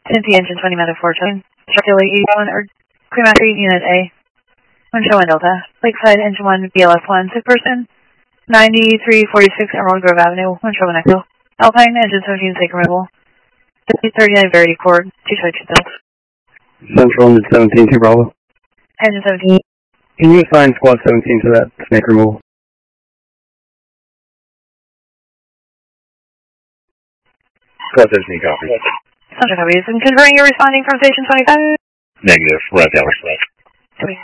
Cincy engine 20 Meta 4 train. Circulate 81 or Crematory Unit A. Wind show 1 Delta. Lakeside engine 1 BLF 1 sick person. 9346 Emerald Grove Avenue. Wind show 1 Echo. Alpine engine 17 sake removal. 39 Verity Cord. 222 built. Central engine 17 to Bravo. Engine 17. Can you assign squad 17 to that snake removal? Squad 17 copy. Central copies. And confirming you're responding from station 25? Negative. We're at the hour.